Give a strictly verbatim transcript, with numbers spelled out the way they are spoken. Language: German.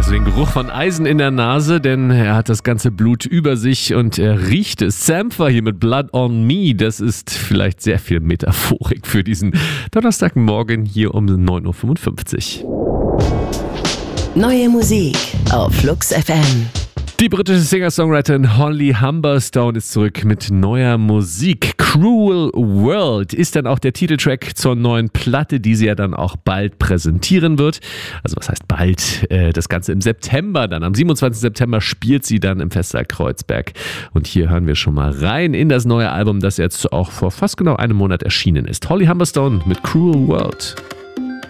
so den Geruch von Eisen in der Nase, denn er hat das ganze Blut über sich und er riecht es. Sampha hier mit Blood on Me, das ist vielleicht sehr viel Metaphorik für diesen Donnerstagmorgen hier um neun Uhr fünfundfünfzig. Neue Musik auf Flux F M. Die britische Singer-Songwriterin Holly Humberstone ist zurück mit neuer Musik. Cruel World ist dann auch der Titeltrack zur neuen Platte, die sie ja dann auch bald präsentieren wird. Also was heißt bald? Das Ganze im September dann. Am siebenundzwanzigsten September spielt sie dann im Festsaal Kreuzberg. Und hier hören wir schon mal rein in das neue Album, das jetzt auch vor fast genau einem Monat erschienen ist. Holly Humberstone mit Cruel World.